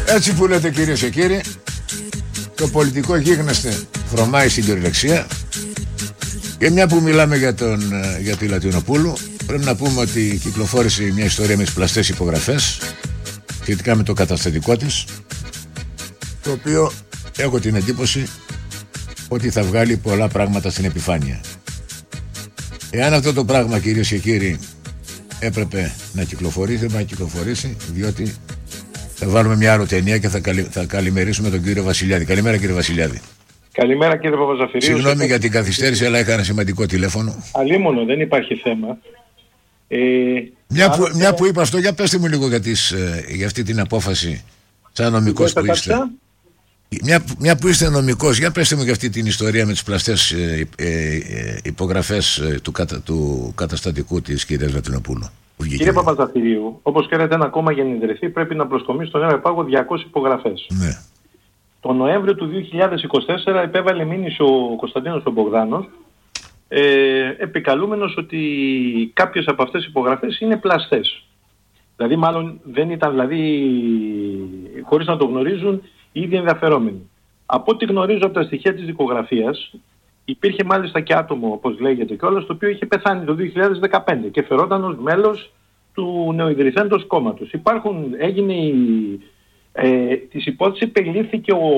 Έτσι που λέτε, κυρίες και κύριοι, το πολιτικό γίγνεσθε βρωμάει στην κυριολεξία. Και μια που μιλάμε για τη Λατινοπούλου, πρέπει να πούμε ότι κυκλοφόρησε μια ιστορία με τις πλαστές υπογραφές σχετικά με το καταστατικό της, το οποίο έχω την εντύπωση ότι θα βγάλει πολλά πράγματα στην επιφάνεια. Εάν αυτό το πράγμα, κυρίες και κύριοι, έπρεπε να κυκλοφορήσει, δεν πάει να κυκλοφορήσει, διότι θα βάλουμε μια άλλο ταινία και θα καλημερίσουμε τον κύριο Βασιλιάδη. Καλημέρα, κύριε Βασιλιάδη. Καλημέρα, κύριε Παπαζαφυρίου. Συγγνώμη για την καθυστέρηση, αλλά είχα ένα σημαντικό τηλέφωνο. Αλίμονο, δεν υπάρχει θέμα. Μια που είπα αυτό, για πέστε μου λίγο για αυτή την απόφαση, σαν νομικός που είστε. Μια που είστε νομικός, για πέστε μου για αυτή την ιστορία με τις πλαστές υπογραφές του καταστατικού της κυρίας Λατινοπούλου. Κύριε Παπαζαφυρίου, όπως ξέρετε, ένα κόμμα για να ιδρυθεί πρέπει να προσκομίσει στον νέο επάγο 200 υπογραφές. Ναι. Το Νοέμβριο του 2024 επέβαλε μήνυση ο Κωνσταντίνος ο Μπογδάνος, επικαλούμενος ότι κάποιες από αυτές οι υπογραφές είναι πλαστές. Δηλαδή μάλλον δεν ήταν, χωρίς να το γνωρίζουν οι ίδιοι ενδιαφερόμενοι. Από ό,τι γνωρίζω από τα στοιχεία της δικογραφίας, υπήρχε μάλιστα και άτομο, όπως λέγεται κιόλας, το οποίο είχε πεθάνει το 2015 και φερόταν ως μέλος του νεοειδρυθέντος κόμματος. Έγινε της υπόθεσης επελήφθηκε ο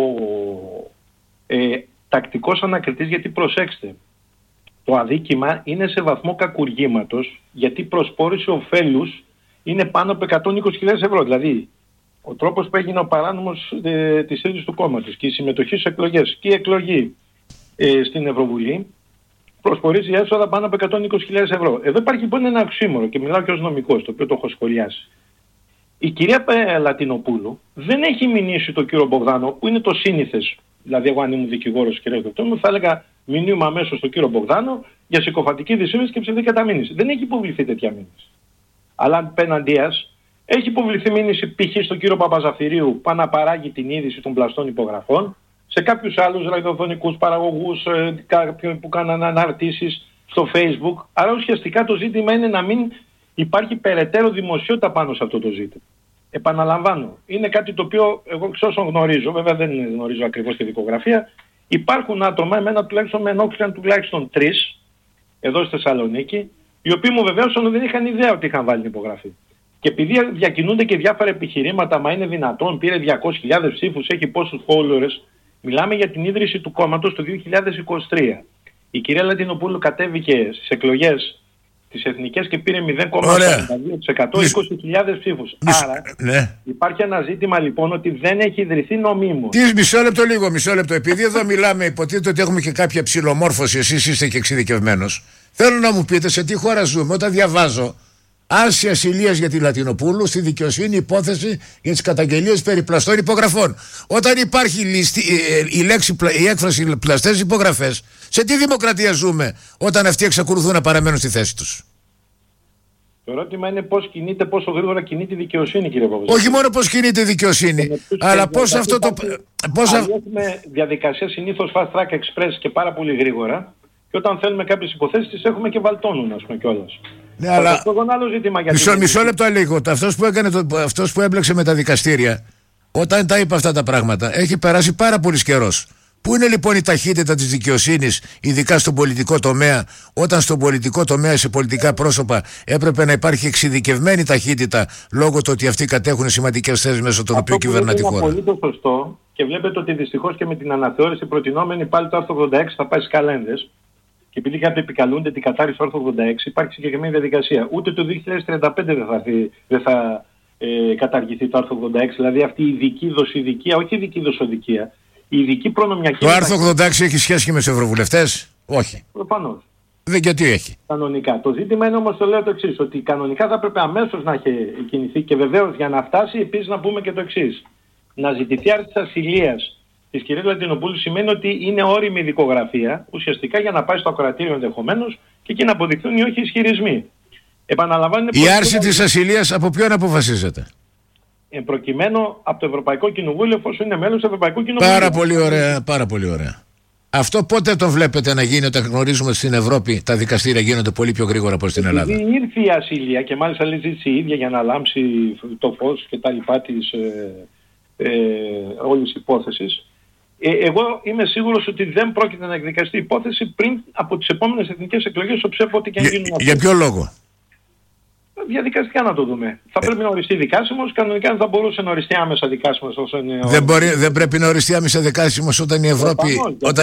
τακτικός ανακριτής, γιατί προσέξτε, το αδίκημα είναι σε βαθμό κακουργήματος, γιατί η προσπόρηση ωφέλους είναι πάνω από 120.000 ευρώ. Δηλαδή, ο τρόπος που έγινε ο παράνομος της ίδρυσης του κόμματος και η συμμετοχή στις εκλογές και η εκλογή στην Ευρωβουλή προσπορίζει έσοδα πάνω από 120.000 ευρώ. Εδώ υπάρχει λοιπόν ένα οξύμορο και μιλάω και ως νομικός, το οποίο το έχω σχολιάσει. Η κυρία Λατινοπούλου δεν έχει μηνύσει τον κύριο Μπογδάνο, που είναι το σύνηθες. Δηλαδή, εγώ αν ήμουν δικηγόρος και ρεύδευτό μου, θα έλεγα μηνύουμε αμέσως στον κύριο Μπογδάνο για συκοφαντική δυσφήμιση και ψευδή καταμήνυση. Δεν έχει υποβληθεί τέτοια μήνυση. Αλλά απέναντίας έχει υποβληθεί μήνυση π.χ. στον κύριο Παπαζαφυρίου που αναπαράγει την είδηση των πλαστών υπογραφών, σε κάποιους άλλους ραδιοφωνικούς παραγωγούς που κάναν αναρτήσεις στο Facebook. Άρα ουσιαστικά το ζήτημα είναι να μην υπάρχει περαιτέρω δημοσιότητα πάνω σε αυτό το ζήτημα. Επαναλαμβάνω, είναι κάτι το οποίο εγώ εξ όσων γνωρίζω, βέβαια δεν γνωρίζω ακριβώς τη δικογραφία, υπάρχουν άτομα, εμένα τουλάχιστον με ενόχλησαν τουλάχιστον 3, εδώ στη Θεσσαλονίκη, οι οποίοι μου βεβαίωσαν ότι δεν είχαν ιδέα ότι είχαν βάλει την υπογραφή. Και επειδή διακινούνται και διάφορα επιχειρήματα, μα είναι δυνατόν, πήρε 200.000 ψήφους, έχει πόσους followers, μιλάμε για την ίδρυση του κόμματος το 2023. Η κυρία Λατινοπούλου κατέβηκε στις εκλογές τις εθνικές και πήρε 0,42%, 20.000 ψήφους. Άρα υπάρχει ένα ζήτημα λοιπόν ότι δεν έχει ιδρυθεί νομίμως. Μισό λεπτό. Επειδή εδώ μιλάμε, υποτίθεται ότι έχουμε και κάποια ψιλομόρφωση, εσείς είστε και εξειδικευμένος. Θέλω να μου πείτε σε τι χώρα ζούμε. Όταν διαβάζω άρση ασυλίας για τη Λατινοπούλου στη δικαιοσύνη υπόθεση για τις καταγγελίες περί πλαστών υπογραφών. Όταν υπάρχει η έκφραση πλαστές υπογραφές, σε τι δημοκρατία ζούμε όταν αυτοί εξακολουθούν να παραμένουν στη θέση τους? Το ερώτημα είναι πόσο γρήγορα κινείται η δικαιοσύνη, κύριε Παπαζόπουλο. Όχι μόνο πώς κινείται η δικαιοσύνη, αλλά πώς αυτό το... Έχουμε διαδικασία συνήθως fast track express και πάρα πολύ γρήγορα, και όταν θέλουμε κάποιες υποθέσεις τις έχουμε και βαλτώνουν, ας πούμε, κιόλας. Ναι, αλλά... άλλο ζήτημα για μισό λεπτό λίγο. Αυτός που έμπλεξε με τα δικαστήρια, όταν τα είπε αυτά τα πράγματα, έχει περάσει πάρα πολύ καιρός. Πού είναι λοιπόν η ταχύτητα της δικαιοσύνης, ειδικά στον πολιτικό τομέα, όταν στον πολιτικό τομέα σε πολιτικά πρόσωπα έπρεπε να υπάρχει εξειδικευμένη ταχύτητα λόγω του ότι αυτοί κατέχουν σημαντικές θέσεις μέσω των οποίων κυβερνά τη χώρα? Αυτό είναι απολύτως σωστό και βλέπετε ότι δυστυχώς και με την αναθεώρηση προτινόμενη πάλι το άρθρο 86 θα πάει στις καλένδες. Και επειδή κάποιοι επικαλούνται την κατάρριση του άρθρου 86, υπάρχει συγκεκριμένη διαδικασία. Ούτε το 2035 δεν θα καταργηθεί το άρθρο 86, δηλαδή αυτή η ειδική δοσηδικία, όχι η ειδική δοσοδικία, η ειδική προνομιακή. Το άρθρο 86 έχει σχέση και με τους ευρωβουλευτές? Όχι. Προφανώς. Δεν, γιατί έχει? Κανονικά. Το ζήτημα είναι όμως, το λέω το εξής, ότι κανονικά θα πρέπει αμέσως να έχει κινηθεί και βεβαίως για να φτάσει επίσης να πούμε και το εξής. Να ζητηθεί άρση της ασυλίας της κυρίας Λατινοπούλου σημαίνει ότι είναι όριμη η δικογραφία, ουσιαστικά για να πάει στο ακροατήριο ενδεχομένως και εκεί να αποδειχθούν ή όχι ισχυρισμοί. Επαναλαμβάνω. Η άρση της ασυλίας από ποιον αποφασίζεται? Προκειμένου από το Ευρωπαϊκό Κοινοβούλιο, εφόσον είναι μέλος του Ευρωπαϊκού Κοινοβουλίου. Πάρα πολύ ωραία, πάρα πολύ ωραία. Αυτό πότε το βλέπετε να γίνει, όταν γνωρίζουμε ότι στην Ευρώπη τα δικαστήρια γίνονται πολύ πιο γρήγορα από στην Ελλάδα? Ήρθε η ασυλία και μάλιστα ζήτησε η ίδια για να λάμψει το φως και τα λοιπά της όλης της υπόθεσης. Εγώ είμαι σίγουρος ότι δεν πρόκειται να εκδικαστεί η υπόθεση πριν από τις επόμενες εθνικές εκλογές, στο ψεύω ότι και αν γίνουν Για ποιο λόγο? Διαδικαστικά να το δούμε. Θα πρέπει να οριστεί δικάσιμος, κανονικά δεν θα μπορούσε να οριστεί άμεσα δικάσιμος όσο είναι. Δεν πρέπει να οριστεί άμεσα δικάσιμος όταν η Ευρώπη,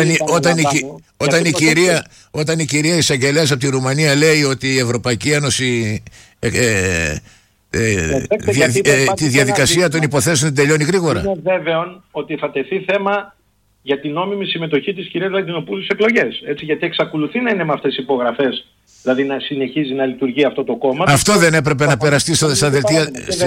όταν η κυρία εισαγγελέας από τη Ρουμανία λέει ότι η Ευρωπαϊκή Ένωση τη διαδικασία των υποθέσεων τελειώνει γρήγορα. Είναι βέβαιο ότι θα τεθεί θέμα για την νόμιμη συμμετοχή της κυρίας Λατινοπούλου στις εκλογές. Έτσι, γιατί εξακολουθεί να είναι με αυτές τις υπογραφές, δηλαδή να συνεχίζει να λειτουργεί αυτό το κόμμα. Αυτό δεν έπρεπε να περαστεί στα δελτία.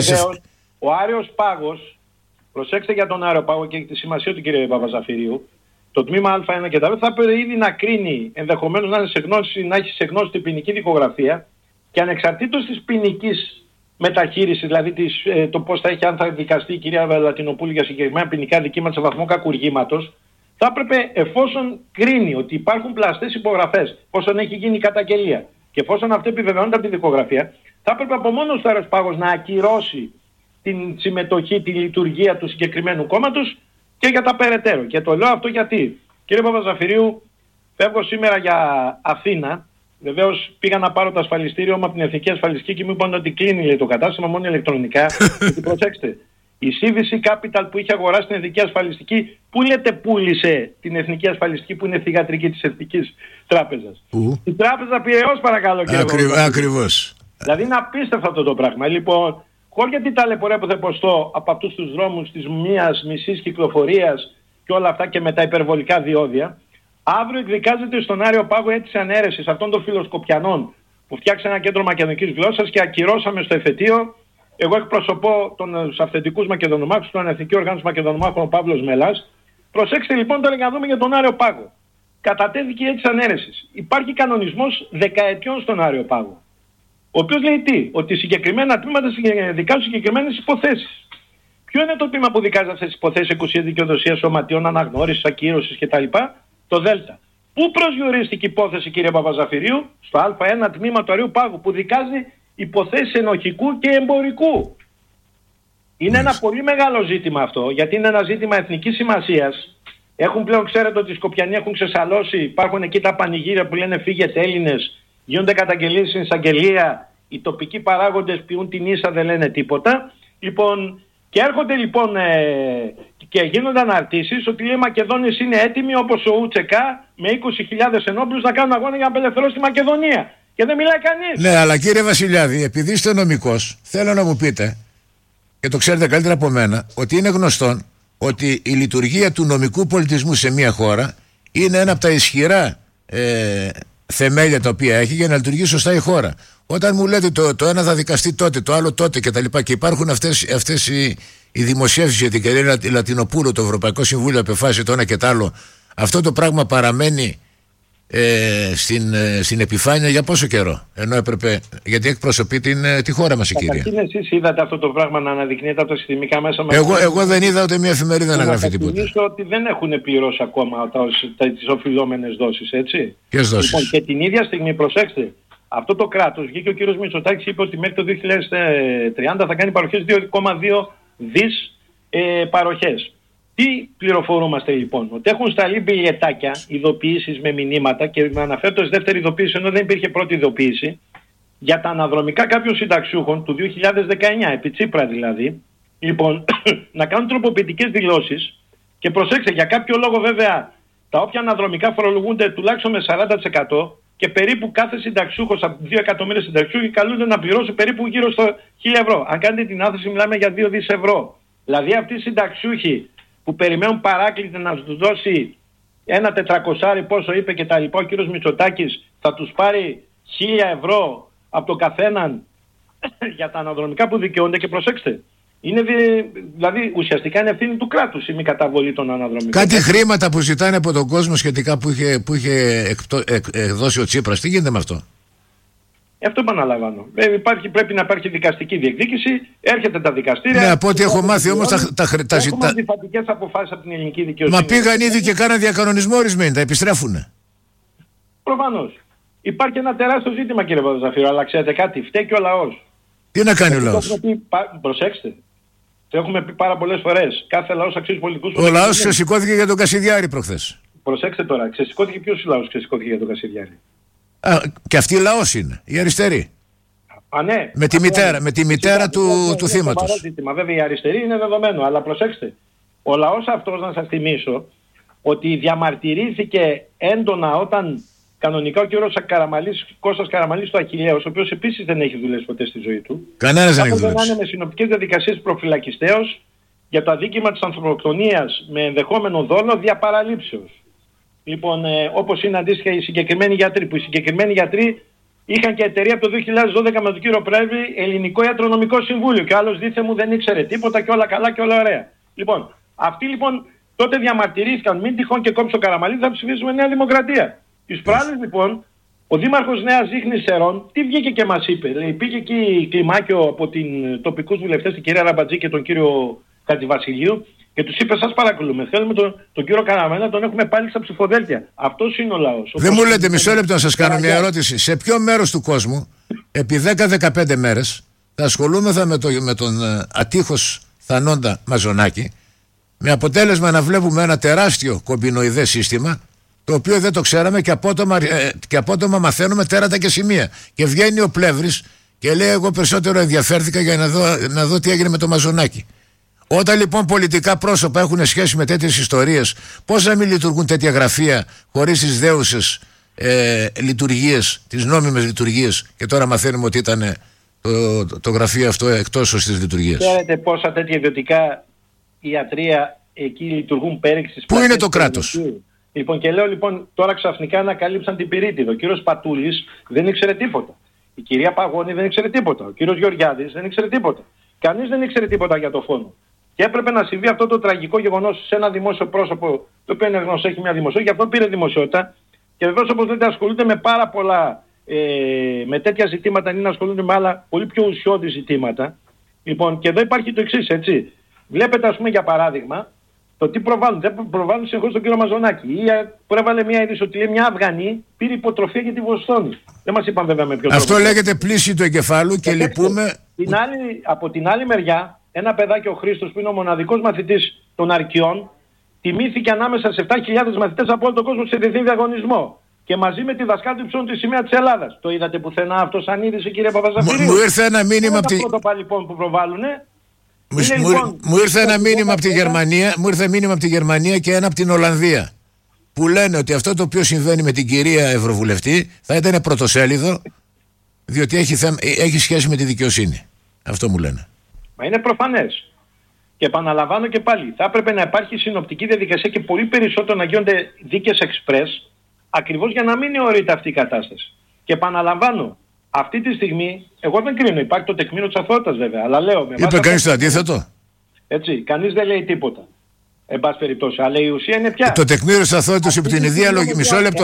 Ο Άρεος Πάγος, προσέξτε για τον Άρεο Πάγο και τη σημασία του κ. Παπαζαφυρίου, το τμήμα Α1 και τα Β θα πρέπει ήδη να κρίνει, ενδεχομένως να έχει σε γνώση την ποινική δικογραφία και ανεξαρτήτως της ποινικής μεταχείρισης, δηλαδή το πώς θα έχει, αν θα δικαστεί η κυρία Λατινοπούλου για συγκεκριμένα ποινικά δικήματα σε βαθμό κακουργήματος, θα έπρεπε, εφόσον κρίνει ότι υπάρχουν πλαστές υπογραφές, εφόσον έχει γίνει καταγγελία και εφόσον αυτό επιβεβαιώνεται από τη δικογραφία, θα έπρεπε από μόνος του Άρεος Πάγος να ακυρώσει την συμμετοχή, τη λειτουργία του συγκεκριμένου κόμματος και για τα περαιτέρω. Και το λέω αυτό γιατί, κύριε Παπαζαφυρίου, φεύγω σήμερα για Αθήνα. Βεβαίως πήγα να πάρω το ασφαλιστήριο μου από την Εθνική Ασφαλιστική και μου είπαν ότι κλείνει, λέει, το κατάστημα μόνο ηλεκτρονικά. Γιατί προσέξτε, η CVC Capital που είχε αγοράσει την Εθνική Ασφαλιστική, πού λέτε πούλησε την Εθνική Ασφαλιστική που είναι θυγατρική της Εθνικής Τράπεζας? Η Τράπεζα Πειραιώς, παρακαλώ, κύριε. Ακριβώς. Δηλαδή είναι απίστευτο αυτό το πράγμα. Λοιπόν, χωρίς την ταλαιπωρία που θα υποστώ από αυτούς τους δρόμους της μισής κυκλοφορίας και όλα αυτά και με τα υπερβολικά διόδια, αύριο εκδικάζεται στον Άρεο Πάγο αίτηση ανέρεσης αυτών των φιλοσκοπιανών που φτιάξαν ένα κέντρο μακεδονικής γλώσσας και ακυρώσαμε στο εφετείο. Εγώ εκπροσωπώ τους αυθεντικούς Μακεδονομάχους, τον Εθνική Οργάνωση Μακεδονομάχων, ο Παύλος Μελάς. Προσέξτε λοιπόν τώρα για να δούμε για τον Άρεο Πάγο. Κατατέθηκε αίτηση ανέρεσης. Υπάρχει κανονισμός δεκαετιών στον Άρεο Πάγο, ο οποίος λέει τι? Ότι συγκεκριμένα τμήματα δικάζουν συγκεκριμένες υποθέσεις. Ποιο είναι το τμήμα που δικάζει αυτές τις υποθέσεις? Εκουσία, δικαιοδοσία, σωματείων, αναγνώρισης, ακύρωσης κτλ. Το Δέλτα. Πού προσδιορίστηκε η υπόθεση, κύριε Παπαζαφυρίου? Στο Α1 τμήμα του Αρείου Πάγου που δικάζει υποθέσεις ενοχικού και εμπορικού. Είναι ένα πολύ μεγάλο ζήτημα αυτό, γιατί είναι ένα ζήτημα εθνικής σημασίας. Έχουν πλέον, ξέρετε ότι οι Σκοπιανοί έχουν ξεσαλώσει, υπάρχουν εκεί τα πανηγύρια που λένε φύγετε Έλληνες, γίνονται καταγγελίες στην εισαγγελία, οι τοπικοί παράγοντες πιούν την ίσα, δεν λένε τίποτα. Λοιπόν, και έρχονται λοιπόν και γίνονται αναρτήσεις ότι λέει Μακεδόνες είναι έτοιμοι όπως ο Ουτσεκά με 20.000 ενόπλους να κάνουν αγώνα για να απελευθερώσει τη Μακεδονία. Και δεν μιλάει κανείς. Ναι, αλλά κύριε Βασιλιάδη, επειδή είστε νομικός, θέλω να μου πείτε, και το ξέρετε καλύτερα από μένα, ότι είναι γνωστόν ότι η λειτουργία του νομικού πολιτισμού σε μια χώρα είναι ένα από τα ισχυρά θεμέλια τα οποία έχει για να λειτουργεί σωστά η χώρα. Όταν μου λέτε το ένα θα δικαστεί τότε, το άλλο τότε κτλ. Και υπάρχουν αυτές οι δημοσιεύσεις για την κυρία Λατινοπούλου, το Ευρωπαϊκό Συμβούλιο απεφάσισε το ένα και το άλλο, αυτό το πράγμα παραμένει στην επιφάνεια για πόσο καιρό? Ενώ έπρεπε, γιατί εκπροσωπεί τη χώρα μας η κυρία. Καταρχήν εσείς είδατε αυτό το πράγμα να αναδεικνύεται από τα συστημικά μέσα. Εγώ δεν είδα ούτε μια εφημερίδα να γράφει τίποτα. Να θυμίσω ότι δεν έχουν πληρώσει ακόμα τις οφειλόμενες δόσεις, έτσι. Ποιες δόσεις? Λοιπόν, και την ίδια στιγμή, προσέξτε, αυτό το κράτος, βγήκε ο κύριος Μητσοτάκης, είπε ότι μέχρι το 2030 θα κάνει παροχές 2,2 δις παροχές. Τι πληροφορούμαστε λοιπόν? Ότι έχουν σταλεί μπιλιετάκια, ειδοποιήσεις με μηνύματα, και με αναφέρεται ως δεύτερη ειδοποίηση ενώ δεν υπήρχε πρώτη ειδοποίηση, για τα αναδρομικά κάποιων συνταξιούχων του 2019, επί Τσίπρα δηλαδή, λοιπόν, να κάνουν τροποποιητικές δηλώσεις. Και προσέξτε, για κάποιο λόγο βέβαια τα όποια αναδρομικά φορολογούνται τουλάχιστον με 40% και περίπου κάθε συνταξιούχος από 2 εκατομμύρια συνταξιούχοι καλούνται να πληρώσουν περίπου γύρω στο 1.000 ευρώ. Αν κάνετε την άθεση μιλάμε για 2 δις ευρώ. Δηλαδή αυτοί οι συνταξιούχοι που περιμένουν παράκλητα να τους δώσει ένα 400 πόσο είπε και τα λοιπά, ο κύριος Μητσοτάκης θα τους πάρει 1.000 ευρώ από το καθέναν για τα αναδρομικά που δικαιούνται. Και προσέξτε, είναι δηλαδή ουσιαστικά είναι ευθύνη του κράτους η μη καταβολή των αναδρομικών. Κάτι χρήματα που ζητάνε από τον κόσμο σχετικά που είχε εκδώσει ο Τσίπρας, τι γίνεται με αυτό? Αυτό επαναλαμβάνω. Πρέπει να υπάρχει δικαστική διεκδίκηση, έρχεται τα δικαστήρια. Ναι, από ό,τι έχω μάθει όμως τα έχουμε αντιφατικές αποφάσεις από την ελληνική δικαιοσύνη. Μα πήγαν ήδη και κάναν διακανονισμό ορισμένοι, τα επιστρέφουνε. Προφανώς. Υπάρχει ένα τεράστιο ζήτημα, κύριε Παπαζαφύρο, αλλά ξέρετε κάτι, φταίει και ο λαός. Τι να κάνει ο λαός? Προσέξτε. Το έχουμε πει πάρα πολλές φορές. Κάθε λαός αξίζει πολιτικούς. Ο λαός ξεσηκώθηκε για τον Κασιδιάρη προχθές. Προσέξτε τώρα, ξεσηκώθηκε ποιος λαός ξεσηκώθηκε για τον Κασιδιάρη? Και αυτή λαός είναι, η αριστερή. Ναι. Με τη μητέρα του θύματος. Βέβαια η αριστερή είναι δεδομένο, αλλά προσέξτε. Ο λαός αυτός, να σας θυμίσω, ότι διαμαρτυρήθηκε έντονα όταν κανονικά ο κύριος Κώστας Καραμαλής του Αχιλλέος, ο οποίος επίσης δεν έχει δουλέψει ποτέ στη ζωή του. Κανένας δεν έχει δουλέψει. Να είναι με συνοπτικές διαδικασίες προφυλακιστέως για το αδίκημα της ανθρωποκτονίας με ενδεχόμενο δόλο δια παραλήψεως. Λοιπόν, όπως είναι αντίστοιχα οι συγκεκριμένοι γιατροί, που οι συγκεκριμένοι γιατροί είχαν και εταιρεία από το 2012 με τον κύριο Πρέβη, Ελληνικό Ιατρονομικό Συμβούλιο, και ο άλλος δίθε μου δεν ήξερε τίποτα και όλα καλά και όλα ωραία. Λοιπόν, αυτοί λοιπόν τότε διαμαρτυρήθηκαν, μην τυχόν και κόψει ο Καραμαλής, θα ψηφίσουμε Νέα Δημοκρατία. Τις προάλλες λοιπόν, ο Δήμαρχος Νέας Ζήχνης Σερών, τι βγήκε και μας είπε? Λέει, πήγε εκεί κλιμάκιο από τοπικούς βουλευτές, την κυρία Ραμπατζή και τον κύριο Χατζηβασιλείου, και τους είπε, σας παρακαλούμε, θέλουμε τον κύριο Καραμαλή να τον έχουμε πάλι στα ψηφοδέλτια. Αυτός είναι ο λαός. Δεν μου λέτε, μισό λεπτό να σας κάνω μια ερώτηση. Σε ποιο μέρος του κόσμου, επί 10-15 μέρες, θα ασχολούμεθα με τον ατύχως θανόντα Μαζονάκη, με αποτέλεσμα να βλέπουμε ένα τεράστιο κομπινοειδές σύστημα, το οποίο δεν το ξέραμε, και απότομα μαθαίνουμε τέρατα και σημεία. Και βγαίνει ο Πλεύρης και λέει, εγώ περισσότερο ενδιαφέρθηκα για να δω τι έγινε με το Μαζονάκη. Όταν λοιπόν πολιτικά πρόσωπα έχουν σχέση με τέτοιες ιστορίες, πώς να μην λειτουργούν τέτοια γραφεία χωρίς τις δέουσες λειτουργίες, τις νόμιμες λειτουργίες, και τώρα μαθαίνουμε ότι ήταν το γραφείο αυτό εκτός της λειτουργίας. Ξέρετε πόσα τέτοια ιδιωτικά ιατρία εκεί λειτουργούν πέριξης? Πού είναι το κράτος? Λοιπόν, και λέω λοιπόν, τώρα ξαφνικά ανακαλύψαν την πυρίτιδα. Ο κύριος Πατούλης δεν ήξερε τίποτα. Η κυρία Παγώνη δεν ήξερε τίποτα. Ο κύριος Γεωργιάδης δεν ήξερε τίποτα. Κανείς δεν ήξερε τίποτα για το φόνο. Και έπρεπε να συμβεί αυτό το τραγικό γεγονός σε ένα δημόσιο πρόσωπο, το οποίο είναι γνωστό, έχει μια δημοσιότητα, γι' αυτό πήρε δημοσιότητα. Και βεβαίως, όπως λέτε, ασχολούνται με πάρα πολλά, με τέτοια ζητήματα, είναι να ασχολούνται με άλλα πολύ πιο ουσιώδη ζητήματα. Λοιπόν, και εδώ υπάρχει το εξής, έτσι. Βλέπετε, ας πούμε, για παράδειγμα, το τι προβάλλουν. Δεν προβάλλουν συνεχώς τον κύριο Μαζονάκη. Ή προέβαλε μια είδηση ότι λέει μια Αφγανή πήρε υποτροφία για τη Βοστόνη. Δεν μας είπαν βέβαια με ποιο τρόπο. Αυτό λέγεται πλήση του εγκεφάλου και λυπούμε. Από την άλλη μεριά, ένα παιδάκι, ο Χρήστος, που είναι ο μοναδικός μαθητής των Αρκιών, τιμήθηκε ανάμεσα σε 7.000 μαθητές από όλο τον κόσμο σε διεθνή διαγωνισμό. Και μαζί με τη δασκάλα του υψώνουν τη σημαία της Ελλάδας. Το είδατε πουθενά αυτό σαν είδηση, κύριε Παπαζαφυρίου? Μου ήρθε ένα μήνυμα από που προβάλλουνε. Μου ήρθε ένα μήνυμα από τη Γερμανία και ένα από την Ολλανδία, που λένε ότι αυτό το οποίο συμβαίνει με την κυρία Ευρωβουλευτή θα ήταν πρωτοσέλιδο, διότι έχει σχέση με τη δικαιοσύνη. Αυτό μου λένε. Μα είναι προφανές. Και επαναλαμβάνω και πάλι, θα έπρεπε να υπάρχει συνοπτική διαδικασία και πολύ περισσότερο να γίνονται δίκες εξπρές, ακριβώς για να μην αιωρείται αυτή η κατάσταση. Και επαναλαμβάνω, αυτή τη στιγμή, εγώ δεν κρίνω, υπάρχει το τεκμήριο της αθωότητας βέβαια, αλλά λέω... Είπε κανείς το αντίθετο? Έτσι, κανείς δεν λέει τίποτα. Εν πάση περιπτώσει, αλλά η ουσία είναι πια... Το τεκμήριο της αθωότητας υπό την ιδία λογική...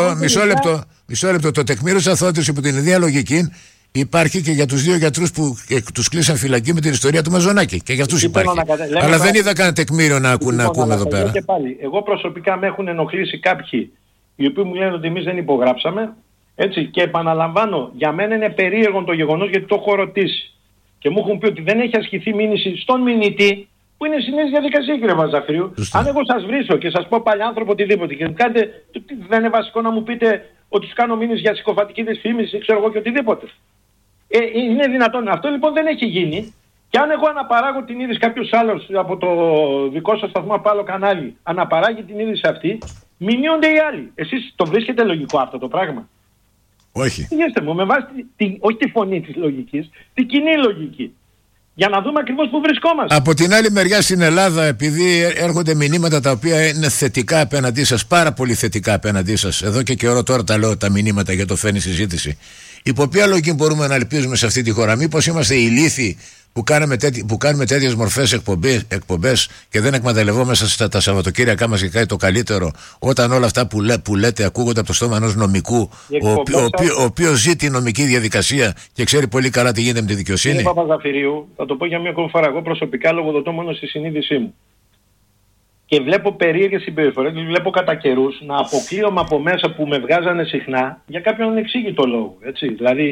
Μισό λεπτό. Το τεκμήριο της αθωότητας υπό την ιδία λογική υπάρχει και για τους δύο γιατρούς που τους κλείσαν φυλακή με την ιστορία του Μαζονάκη. Και για αυτούς υπάρχει. Αλλά δεν είδα κανένα τεκμήριο να ακούμε εδώ πέρα. Και πάλι, εγώ προσωπικά με έχουν ενοχλήσει κάποιοι οι οποίοι μου λένε ότι εμείς δεν υπογράψαμε. Έτσι, και επαναλαμβάνω, για μένα είναι περίεργο το γεγονός, γιατί το έχω ρωτήσει. Και μου έχουν πει ότι δεν έχει ασκηθεί μήνυση στον μηνυτή, που είναι συνήθις διαδικασία, κύριε Βαζαφρίου. Αν εγώ σας βρίσω και σας πω πάλι άνθρωπο οτιδήποτε και κάνετε, δεν είναι βασικό να μου πείτε ότι τους κάνω μήνυση για συκοφατική δυσφήμιση, ξέρω εγώ και οτιδήποτε. Είναι δυνατόν? Αυτό λοιπόν δεν έχει γίνει. Και αν εγώ αναπαράγω την είδηση, κάποιος άλλος από το δικό σας σταθμό, από άλλο κανάλι, αναπαράγει την είδηση αυτή, μηνύονται οι άλλοι. Εσείς το βρίσκετε λογικό αυτό το πράγμα? Όχι. Πηγαίνετε μου με βάση όχι τη φωνή της λογικής, τη κοινή λογική. Για να δούμε ακριβώς πού βρισκόμαστε. Από την άλλη μεριά στην Ελλάδα, επειδή έρχονται μηνύματα τα οποία είναι θετικά απέναντί σας, πάρα πολύ θετικά απέναντί σας, εδώ και καιρό τώρα τα λέω τα μηνύματα για το φαίνει συζήτηση. Υπό ποια λογική μπορούμε να ελπίζουμε σε αυτή τη χώρα? Μήπως είμαστε ηλίθιοι που κάνουμε τέτοιες μορφές εκπομπές και δεν εκμεταλλευόμαστε τα Σαββατοκύριακά μας και κάτι το καλύτερο, όταν όλα αυτά που λέτε ακούγονται από το στόμα ενός νομικού, ο οποίος ζει τη νομική διαδικασία και ξέρει πολύ καλά τι γίνεται με τη δικαιοσύνη? Κύριε Παπαζαφυρίου, θα το πω για μια ακόμη φορά. Εγώ προσωπικά λογοδοτώ μόνο στη συνείδησή μου. Και βλέπω περίεργες συμπεριφορές, βλέπω κατά καιρούς να αποκλείομαι από μέσα που με βγάζανε συχνά για κάποιον ανεξήγητο λόγο. Έτσι. Δηλαδή,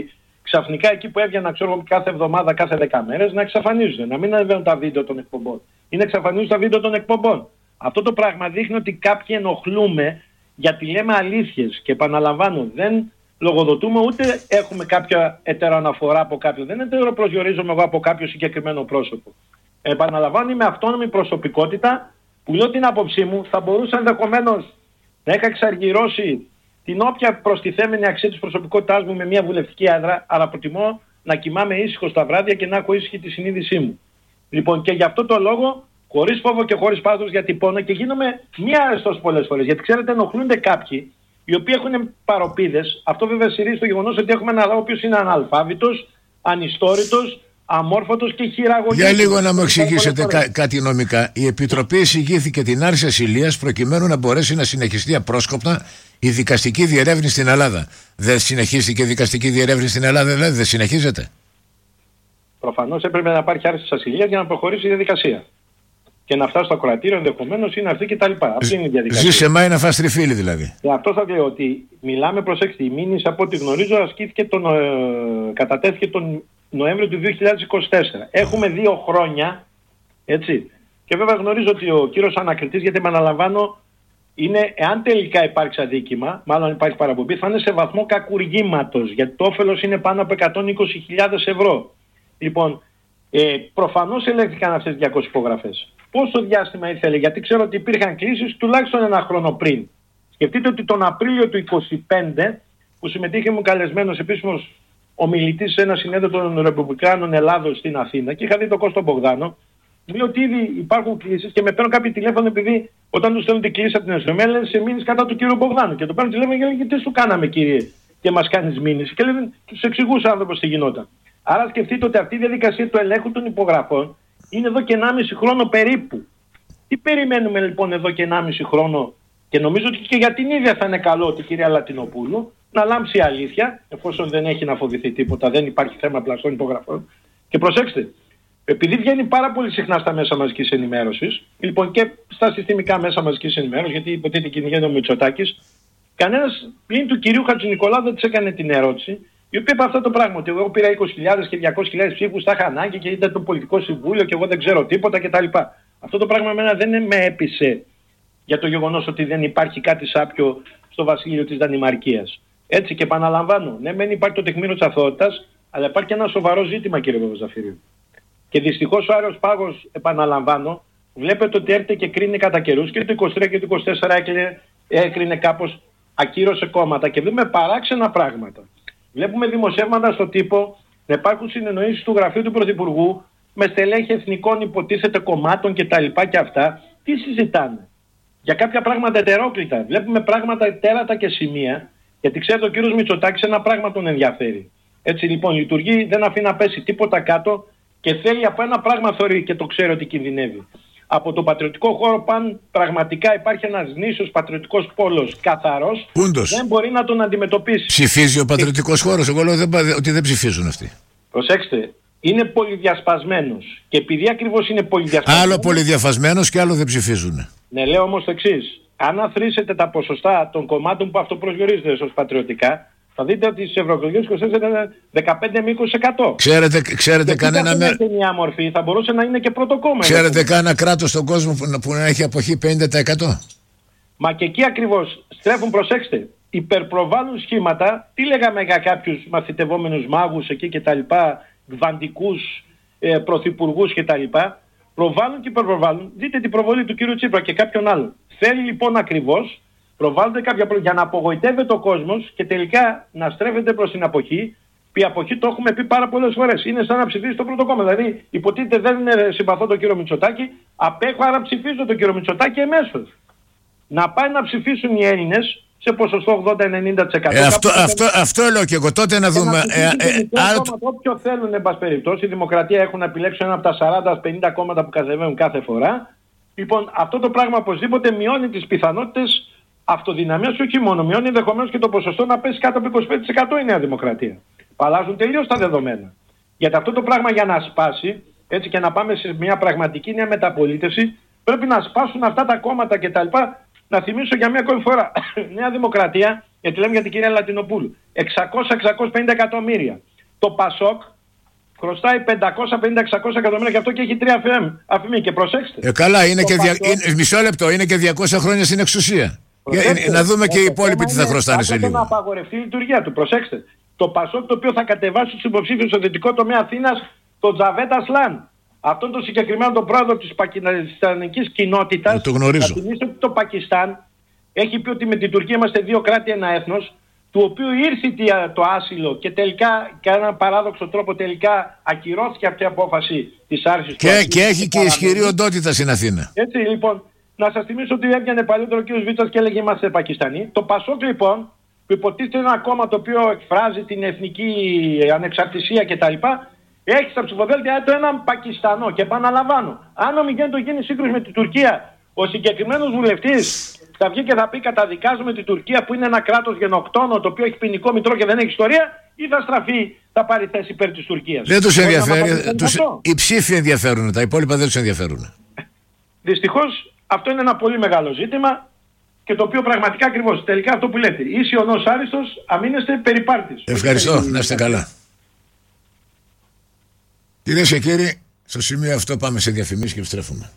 ξαφνικά εκεί που έβγαινα, ξέρω, κάθε εβδομάδα, κάθε 10 μέρες, να εξαφανίζονται, να μην ανεβαίνουν τα βίντεο των εκπομπών. Ή να εξαφανίζουν τα βίντεο των εκπομπών. Αυτό το πράγμα δείχνει ότι κάποιοι ενοχλούμε γιατί λέμε αλήθειες. Και επαναλαμβάνω, δεν λογοδοτούμε ούτε έχουμε κάποια ετεροαναφορά από κάποιον. Δεν ετεροπροσδιορίζομαι εγώ από κάποιο συγκεκριμένο πρόσωπο. Επαναλαμβάνω, είμαι αυτόνομη προσωπικότητα που λέω την άποψή μου, θα μπορούσα ενδεχομένως να είχα εξαργυρώσει την όποια προστιθέμενη αξία της προσωπικότητάς μου με μια βουλευτική έδρα, αλλά προτιμώ να κοιμάμαι ήσυχο τα βράδια και να έχω ήσυχη τη συνείδησή μου. Λοιπόν, και γι' αυτό το λόγο, χωρίς φόβο και χωρίς πάθος, γιατί πόνο και γίνομαι μία αρεστός πολλές φορές. Γιατί ξέρετε, ενοχλούνται κάποιοι οι οποίοι έχουν παροπίδες. Αυτό βέβαια στηρίζει το γεγονός ότι έχουμε ένα λαό ο οποίος είναι αναλφάβητος, ανιστόρητος, αμόρφωτος και χειραγωγικός. Για λίγο να μου εξηγήσετε κάτι νομικά. Η Επιτροπή εισηγήθηκε την άρση ασυλίας προκειμένου να μπορέσει να συνεχιστεί απρόσκοπτα η δικαστική διερεύνηση στην Ελλάδα. Δεν συνεχίστηκε η δικαστική διερεύνηση στην Ελλάδα, δηλαδή δεν συνεχίζεται? Προφανώς έπρεπε να υπάρχει άρση της ασυλίας για να προχωρήσει η διαδικασία. Και να φτάσει στο ακροατήριο ενδεχομένως είναι αυτή κτλ. Αυτή είναι η διαδικασία. Ζήσε μάη να φας τριφύλι δηλαδή. Αυτό θα λέω ότι μιλάμε, προσέξτε, η μήνυση από ό,τι γνωρίζω ασκήθηκε κατατέθηκε τον Νοέμβριο του 2024. Έχουμε 2 χρόνια, έτσι. Και βέβαια γνωρίζω ότι ο κύριος ανακριτής, γιατί επαναλαμβάνω, είναι, εάν τελικά υπάρξει αδίκημα, μάλλον υπάρχει παραπομπή, θα είναι σε βαθμό κακουργήματος, γιατί το όφελος είναι πάνω από 120.000 ευρώ. Λοιπόν, προφανώς ελέγχθηκαν αυτές τις 200 υπογραφές. Πόσο διάστημα ήθελε, γιατί ξέρω ότι υπήρχαν κλήσεις τουλάχιστον 1 χρόνο πριν. Σκεφτείτε ότι τον Απρίλιο του 2025, που συμμετείχε μου καλεσμένος επίσημος ομιλητής σε ένα συνέδριο των Ρεπουμπλικάνων Ελλάδος στην Αθήνα και είχα δει τον Κώστο Μπογδάνο, μου λέει ότι ήδη υπάρχουν κλήσεις και με παίρνουν κάποιοι τηλέφωνο επειδή όταν τους στέλνουν την κλήση από την αστυνομία λένε σε μήνυση κατά του κύριου Μπογδάνου. Και το παίρνουν τηλέφωνο και λένε τι σου κάναμε κύριε και μας κάνεις μήνυση. Και λένε, τους εξηγούσε ο άνθρωπος τι γινόταν. Άρα σκεφτείτε ότι αυτή η διαδικασία του ελέγχου των υπογραφών είναι εδώ και 1,5 χρόνο περίπου. Τι περιμένουμε λοιπόν εδώ και 1,5 χρόνο, και νομίζω ότι και για την ίδια θα είναι καλό τη κυρία Λατινοπούλου να λάμψει η αλήθεια, εφόσον δεν έχει να φοβηθεί τίποτα, δεν υπάρχει θέμα πλαστών υπογραφών. Και προσέξτε, επειδή βγαίνει πάρα πολύ συχνά στα μέσα μαζικής ενημέρωσης, λοιπόν και στα συστημικά μέσα μαζικής ενημέρωσης, γιατί υποτίθεται κυνηγείται ο Μητσοτάκης, κανένας πλην του κυρίου Χατζηνικολάου δεν της έκανε την ερώτηση, η οποία είπε αυτό το πράγμα, ότι εγώ πήρα 20.000 και 200.000 ψήφους, τα είχα ανάγκη και ήταν το πολιτικό συμβούλιο και εγώ δεν ξέρω τίποτα κτλ. Αυτό το πράγμα εμένα δεν με έπεισε για το γεγονός ότι δεν υπάρχει κάτι σάπιο στο βασίλειο της Δανημαρκίας. Έτσι, και επαναλαμβάνω, ναι, μεν υπάρχει το τεκμήριο της αθωότητας, αλλά υπάρχει και ένα σοβαρό ζήτημα, κύριε Παπαζαφυρίου. Και δυστυχώς ο Άρεος Πάγος, επαναλαμβάνω, βλέπετε ότι έρχεται και κρίνει κατά καιρούς και το 23 και το 24 έκρινε κάπως, ακύρωσε κόμματα και βλέπουμε παράξενα πράγματα. Βλέπουμε δημοσιεύματα στο τύπο να υπάρχουν συνεννοήσεις του γραφείου του Πρωθυπουργού με στελέχη εθνικών υποτίθεται κομμάτων κτλ. Και αυτά. Τι συζητάνε? Για κάποια πράγματα ετερόκλητα. Βλέπουμε πράγματα τέρατα και σημεία, γιατί ξέρετε ο κύριος Μητσοτάκης ένα πράγμα τον ενδιαφέρει. Έτσι λοιπόν λειτουργεί, δεν αφήνει να πέσει τίποτα κάτω και θέλει από ένα πράγμα θεωρεί και το ξέρει ότι κινδυνεύει. Από τον πατριωτικό χώρο παν πραγματικά υπάρχει ένας γνήσιος πατριωτικός πόλος καθαρός. Πούντος. Δεν μπορεί να τον αντιμετωπίσει. Ψηφίζει ο πατριωτικός χώρος? Εγώ λέω ότι δεν ψηφίζουν αυτοί. Προσέξτε, είναι πολυδιασπασμένος. Και επειδή ακριβώς είναι πολυδιασπασμένος. Άλλο πολυδιαφασμένος και άλλο δεν ψηφίζουν. Ναι, λέω όμως το εξής. Αν αθροίσετε τα ποσοστά των κομμάτων που αυτοπροσδιορίζονται ως πατριωτικά, θα δείτε ότι στις ευρωεκλογές 24 είναι 15 με 20%. Ξέρετε κανένα είναι μια μορφή, θα μπορούσε να είναι και πρώτο κόμμα. Ξέρετε κανένα κράτος στον κόσμο που να έχει αποχή 50%? Μα και εκεί ακριβώς στρέφουν, προσέξτε, υπερπροβάλλουν σχήματα. Τι λέγαμε για κάποιους μαθητευόμενους μάγους εκεί και τα λοιπά, βαντικούς πρωθυπουργούς και τα λοιπά. Προβάλλουν και υπερπροβάλλουν. Δείτε την προβολή του κύριου Τσίπρα και κάποιον άλλον. Θέλει λοιπόν ακριβώς, προβάλλονται κάποια για να απογοητεύεται ο κόσμος και τελικά να στρέφεται προς την αποχή. Η αποχή το έχουμε πει πάρα πολλές φορές. Είναι σαν να ψηφίσει το πρώτο κόμμα. Δηλαδή, υποτίθεται δεν συμπαθώ τον κύριο Μητσοτάκη, απέχω, άρα ψηφίζω τον κύριο Μητσοτάκη εμέσως. Να πάει να ψηφίσουν οι Έλληνες σε ποσοστό 80-90%. Αυτό λέω και εγώ. Τότε να δούμε. Όποιο θέλουν, εν πάση περιπτώσει, η Δημοκρατία έχουν να επιλέξουν ένα από τα 40-50 κόμματα που κατεβαίνουν κάθε φορά. Λοιπόν, αυτό το πράγμα οπωσδήποτε μειώνει τις πιθανότητες αυτοδυναμίας, όχι μόνο μειώνει ενδεχομένως και το ποσοστό να πέσει κάτω από 25% η Νέα Δημοκρατία. Αλλάζουν τελείως τα δεδομένα. Γιατί αυτό το πράγμα για να σπάσει, έτσι και να πάμε σε μια πραγματική νέα μεταπολίτευση, πρέπει να σπάσουν αυτά τα κόμματα κτλ. Να θυμίσω για μια ακόμη φορά, Νέα Δημοκρατία, γιατί λέμε για την κυρία Λατινοπούλου, 600-650 εκατομμύρια. Το Πασόκ χρωστάει 550-600 εκατομμύρια και αυτό και έχει 3 αφημί. Και προσέξτε. Καλά, είναι και μισό λεπτό, είναι και 200 χρόνια στην εξουσία. Να δούμε και οι υπόλοιποι τι θα χρωστάνε σε λίγο. Να απαγορευτεί η λειτουργία του. Προσέξτε. Το Πασόκ το οποίο θα κατεβάσει τους υποψήφιους στο δυτικό τομέα Αθήνας, το Τζαβέτ Ασλάν. Αυτόν τον συγκεκριμένο τον πρόεδρο της πακιστανικής κοινότητας. Το γνωρίζω. Θα θυμίσω ότι το Πακιστάν έχει πει ότι με την Τουρκία είμαστε 2 κράτη, ένα έθνος, του οποίου ήρθε το άσυλο και τελικά, κατά έναν παράδοξο τρόπο, τελικά ακυρώθηκε αυτή η απόφαση της άρσης του άσυλου. Και έχει και ισχυρή οντότητα στην Αθήνα. Έτσι λοιπόν, να σας θυμίσω ότι έβγαινε παλιότερο ο κ. Βίτσας και έλεγε είμαστε Πακιστανοί. Το Πασόκ λοιπόν, που υποτίθεται ένα κόμμα το οποίο εκφράζει την εθνική ανεξαρτησία κτλ., έχει στα ψηφοδέλτια το έναν Πακιστανό. Και επαναλαμβάνω, αν ομιγέννητο γίνει σύγκρουση με την Τουρκία, ο συγκεκριμένος βουλευτής θα βγει και θα πει καταδικάζουμε την Τουρκία που είναι ένα κράτος γενοκτόνο το οποίο έχει ποινικό μητρό και δεν έχει ιστορία, ή θα στραφεί, θα πάρει θέση υπέρ της Τουρκίας. Δεν τους ενδιαφέρει. Οι ψήφοι ενδιαφέρουν, τα υπόλοιπα δεν τους ενδιαφέρουν. Δυστυχώς αυτό είναι ένα πολύ μεγάλο ζήτημα και το οποίο πραγματικά ακριβώς τελικά αυτό που λέτε. Είσαι ονός άριστος, αμήνεστε περιπάρτης. Ευχαριστώ, να είστε καλά. Κυρίες και κύριοι, στο σημείο αυτό πάμε σε διαφημίσεις και επιστρέφουμε.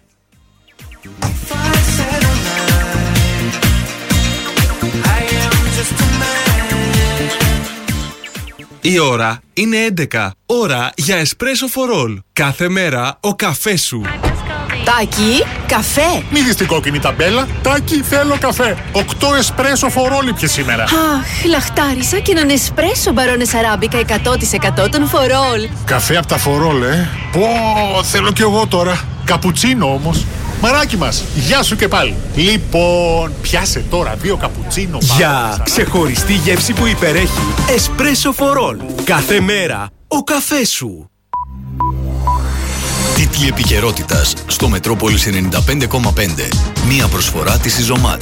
Η ώρα είναι 11. Ώρα για εσπρέσο for all. Κάθε μέρα ο καφές σου. Τάκη, καφέ. Μη δεις την κόκκινη ταμπέλα. Τάκη, θέλω καφέ. 8 εσπρέσο for all πια σήμερα. Αχ, λαχτάρισα και έναν εσπρέσο μπαρόνες αράμπικα 100% των for all. Καφέ από τα for all, Πω, θέλω κι εγώ τώρα. Καπουτσίνο όμως. Μαράκι μας, γεια σου και πάλι. Λοιπόν, πιάσε τώρα 2 καπουτσίνο. Για ξεχωριστή γεύση που υπερέχει. Εσπρέσο for all. Κάθε μέρα ο καφές σου. Τίτλοι επικαιρότητας στο Μετρόπολης 95,5. Μία προσφορά της Ιζωμάτ.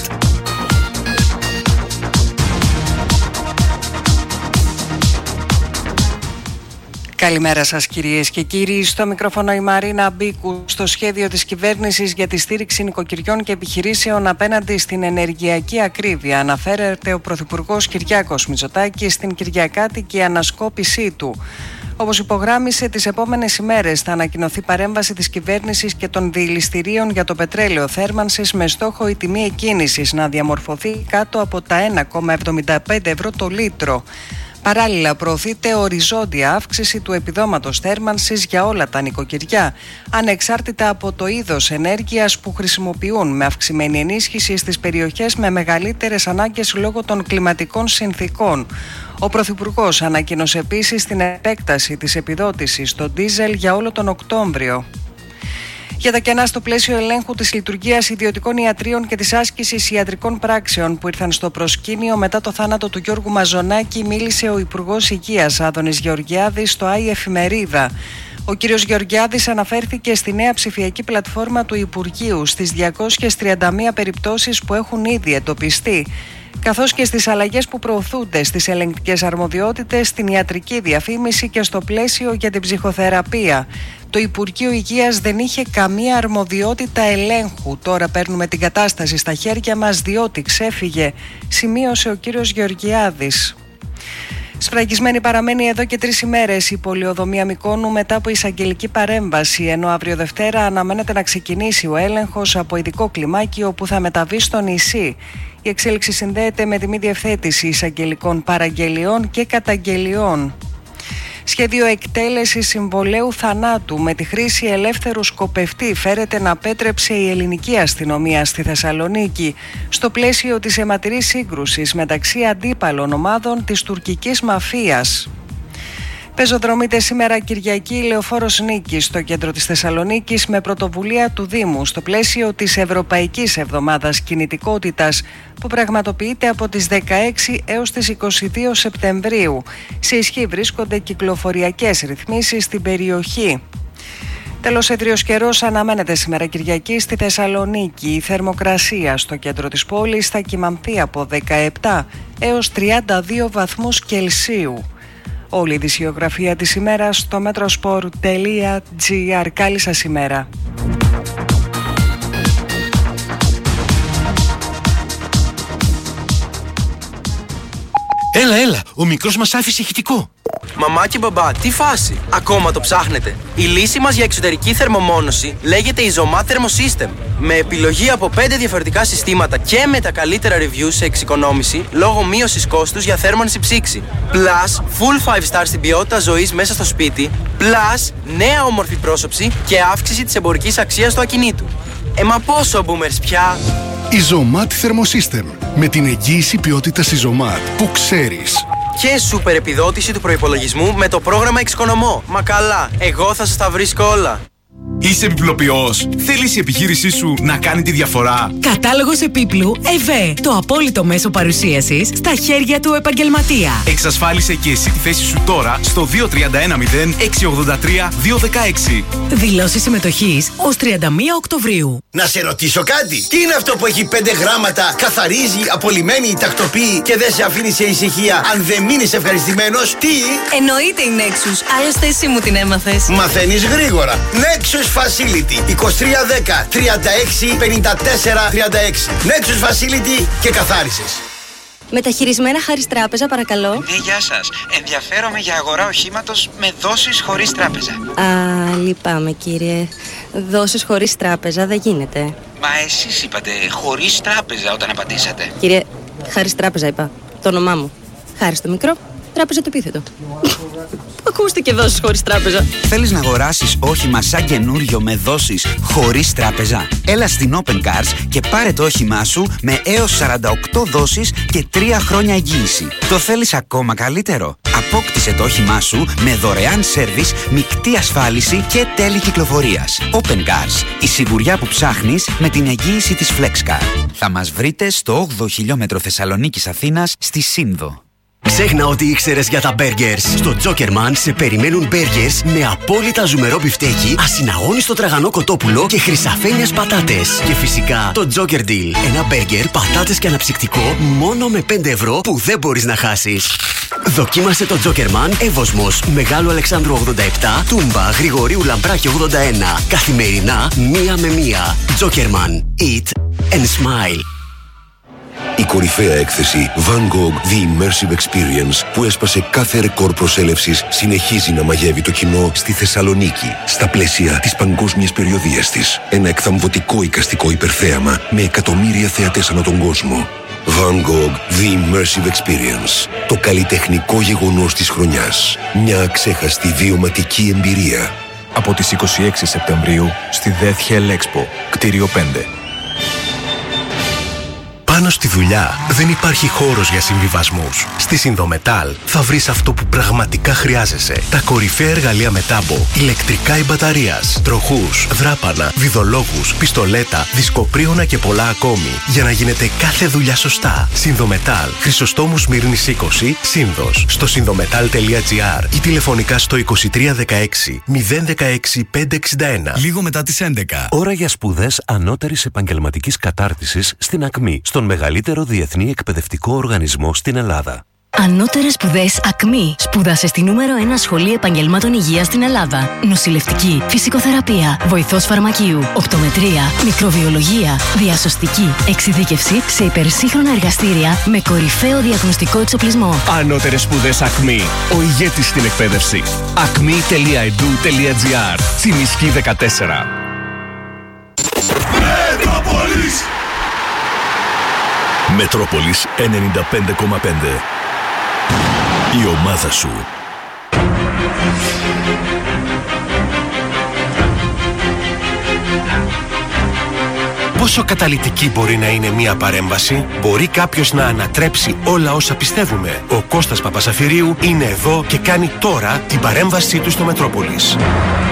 Καλημέρα σας κυρίες και κύριοι. Στο μικρόφωνο η Μαρίνα Μπίκου. Στο σχέδιο της κυβέρνησης για τη στήριξη νοικοκυριών και επιχειρήσεων απέναντι στην ενεργειακή ακρίβεια αναφέρεται ο Πρωθυπουργός Κυριάκος Μητσοτάκης στην Κυριακάτικη ανασκόπησή του. Όπως υπογράμμισε, τις επόμενες ημέρες θα ανακοινωθεί παρέμβαση της κυβέρνησης και των διηληστηρίων για το πετρέλαιο θέρμανσης με στόχο η τιμή εκκίνησης να διαμορφωθεί κάτω από τα 1,75 ευρώ το λίτρο. Παράλληλα, προωθείται οριζόντια αύξηση του επιδόματος θέρμανσης για όλα τα νοικοκυριά, ανεξάρτητα από το είδος ενέργειας που χρησιμοποιούν, με αυξημένη ενίσχυση στις περιοχές με μεγαλύτερες ανάγκες λόγω των κλιματικών συνθήκων. Ο Πρωθυπουργός ανακοίνωσε επίσης την επέκταση της επιδότησης στο ντίζελ για όλο τον Οκτώβριο. Για τα κενά στο πλαίσιο ελέγχου της λειτουργίας ιδιωτικών ιατρίων και της άσκησης ιατρικών πράξεων που ήρθαν στο προσκήνιο μετά το θάνατο του Γιώργου Μαζονάκη, μίλησε ο Υπουργός Υγείας Άδωνης Γεωργιάδης στο ΆΗ Εφημερίδα. Ο κύριος Γεωργιάδης αναφέρθηκε στη νέα ψηφιακή πλατφόρμα του Υπουργείου στις 231 περιπτώσεις που έχουν ήδη εντοπιστεί, καθώς και στις αλλαγές που προωθούνται στις ελεγκτικές αρμοδιότητες, στην ιατρική διαφήμιση και στο πλαίσιο για την ψυχοθεραπεία. Το Υπουργείο Υγείας δεν είχε καμία αρμοδιότητα ελέγχου. Τώρα παίρνουμε την κατάσταση στα χέρια μας διότι ξέφυγε, σημείωσε ο κύριος Γεωργιάδης. Σφραγισμένη παραμένει εδώ και 3 ημέρες η πολεοδομία Μυκόνου μετά από εισαγγελική παρέμβαση, ενώ αύριο Δευτέρα αναμένεται να ξεκινήσει ο έλεγχος από ειδικό κλιμάκιο που θα μεταβεί στο νησί. Η εξέλιξη συνδέεται με τη μη διευθέτηση εισαγγελικών παραγγελιών και καταγγελιών. Σχέδιο εκτέλεσης συμβολαίου θανάτου με τη χρήση ελεύθερου σκοπευτή φέρεται να πέτρεψε η ελληνική αστυνομία στη Θεσσαλονίκη στο πλαίσιο της αιματηρής σύγκρουσης μεταξύ αντίπαλων ομάδων της τουρκικής μαφίας. Πεζοδρομείται σήμερα Κυριακή Λεωφόρος Νίκης στο κέντρο της Θεσσαλονίκης με πρωτοβουλία του Δήμου στο πλαίσιο της Ευρωπαϊκής Εβδομάδας Κινητικότητας που πραγματοποιείται από τις 16 έως τις 22 Σεπτεμβρίου. Σε ισχύ βρίσκονται κυκλοφοριακές ρυθμίσεις στην περιοχή. Τέλος, έθριος καιρός αναμένεται σήμερα Κυριακή στη Θεσσαλονίκη. Η θερμοκρασία στο κέντρο της πόλης θα κυμανθεί από 17 έως 32 βαθμούς Κελσίου. Όλη η ειδησιογραφία της ημέρας στο metrosport.gr. Καλή σας ημέρα. Έλα, ο μικρός μας άφησε ηχητικό. Μαμά και μπαμπά, τι φάση? Ακόμα το ψάχνετε? Η λύση μας για εξωτερική θερμομόνωση λέγεται Isomat Thermosystem. Με επιλογή από 5 διαφορετικά συστήματα και με τα καλύτερα reviews σε εξοικονόμηση λόγω μείωσης κόστους για θέρμανση ψήξη. Plus, full 5 star στην ποιότητα ζωής μέσα στο σπίτι. Plus, νέα όμορφη πρόσωψη και αύξηση της εμπορικής αξίας του ακινήτου. Μα πόσο boomers πια? Isomat Thermosystem. Με την εγγύηση ποιότητας Isomat που ξέρεις. Και σούπερ επιδότηση του προϋπολογισμού με το πρόγραμμα Εξοικονομώ. Μα καλά, εγώ θα σας τα βρίσκω όλα. Είσαι επιπλοποιός. Θέλεις η επιχείρησή σου να κάνει τη διαφορά? Κατάλογος επίπλου ΕΒ. Το απόλυτο μέσο παρουσίασης στα χέρια του επαγγελματία. Εξασφάλισε και εσύ τη θέση σου τώρα στο 2310 683 216. Δηλώσεις συμμετοχής ως 31 Οκτωβρίου. Να σε ρωτήσω κάτι. Τι είναι αυτό που έχει 5 γράμματα, καθαρίζει, απολυμμένει, τακτοποιεί και δεν σε αφήνει σε ησυχία αν δεν μείνεις ευχαριστημένος? Τι? Εννοείται η Nexus. Άλλωστε εσύ μου την έμαθες. Μαθαίνεις γρήγορα. Nexus Facility 2310 36 54 36. Nexus Facility και καθάρισες. Μεταχειρισμένα Χάρις Τράπεζα, παρακαλώ. Ναι, γεια σας. Ενδιαφέρομαι για αγορά οχήματος με δόσεις χωρίς τράπεζα. Λυπάμαι κύριε. Δόσεις χωρίς τράπεζα δεν γίνεται. Μα εσείς είπατε χωρίς τράπεζα όταν απαντήσατε. Κύριε, Χάρις Τράπεζα είπα. Το όνομά μου. Χάρις το μικρό, Τράπεζα το επίθετο. Ακούστηκε δόσεις χωρίς τράπεζα. Θέλεις να αγοράσεις όχημα σαν καινούριο με δόσεις χωρίς τράπεζα? Έλα στην Open Cars και πάρε το όχημά σου με έως 48 δόσεις και 3 χρόνια εγγύηση. Το θέλεις ακόμα καλύτερο? Απόκτησε το όχημά σου με δωρεάν σέρβις, μεικτή ασφάλιση και τέλη κυκλοφορίας. Open Cars. Η σιγουριά που ψάχνεις με την εγγύηση της FlexCar. Θα μας βρείτε στο 8ο χιλιόμετρο Θεσσαλονίκης Αθήνας στη Σύνδο. Ξέχνα ό,τι ήξερες για τα μπέργκερς. Στο Jokerman σε περιμένουν μπέργκερς με απόλυτα ζουμερό μπιφτέκι, ασυναγώνιστο τραγανό κοτόπουλο και χρυσαφένιες πατάτες. Και φυσικά το Joker Deal. Ένα μπέργκερ, πατάτες και αναψυκτικό μόνο με 5 ευρώ που δεν μπορείς να χάσεις. Δοκίμασε το Jokerman Εύωσμος, Μεγάλου Αλεξάνδρου 87, Τούμπα, Γρηγορίου Λαμπράκη 81. Καθημερινά 1 με 1. Jokerman. Eat and smile. Η κορυφαία έκθεση Van Gogh The Immersive Experience που έσπασε κάθε ρεκόρ προσέλευσης συνεχίζει να μαγεύει το κοινό στη Θεσσαλονίκη στα πλαίσια της παγκόσμιας περιοδίας της. Ένα εκθαμβωτικό εικαστικό υπερθέαμα με εκατομμύρια θεατές ανά τον κόσμο. Van Gogh The Immersive Experience. Το καλλιτεχνικό γεγονός της χρονιάς. Μια αξέχαστη βιωματική εμπειρία. Από τις 26 Σεπτεμβρίου στη Death Hell Expo, κτίριο 5. Πάνω στη δουλειά δεν υπάρχει χώρος για συμβιβασμούς. Στη Συνδομετάλ θα βρεις αυτό που πραγματικά χρειάζεσαι. Τα κορυφαία εργαλεία με τάμπο, ηλεκτρικά ή μπαταρίας, τροχούς, δράπανα, βιδολόγους, πιστολέτα, δισκοπρίωνα και πολλά ακόμη. Για να γίνεται κάθε δουλειά σωστά. Συνδομετάλ, Χρυσοστόμου Σμύρνης 20, Σύνδος. Στο συνδομετάλ.gr ή τηλεφωνικά στο 2316 016 561. Λίγο μετά τις 11. Ώρα για σπουδές ανώτερης επαγγελματικής κατάρτισης στην ΑΚΜΗ, στον μεγαλύτερο διεθνή εκπαιδευτικό οργανισμό στην Ελλάδα. Ανώτερες σπουδές ΑΚΜΗ. Σπούδασε στη νούμερο 1 σχολή επαγγελμάτων υγείας στην Ελλάδα. Νοσηλευτική, φυσικοθεραπεία, βοηθός φαρμακείου, οπτομετρία, μικροβιολογία, διασωστική, εξειδίκευση σε υπερσύγχρονα εργαστήρια με κορυφαίο διαγνωστικό εξοπλισμό. Ανώτερες σπουδές ΑΚΜΗ. Ο ηγέτης στην εκπαίδευση. acmi.edu.gr. Τσιμισκή 14. Μετρόπολης 95,5. Η ομάδα σου. Πόσο καταλυτική μπορεί να είναι μία παρέμβαση? Μπορεί κάποιος να ανατρέψει όλα όσα πιστεύουμε? Ο Κώστας Παπασαφυρίου είναι εδώ και κάνει τώρα την παρέμβασή του στο Μετρόπολης.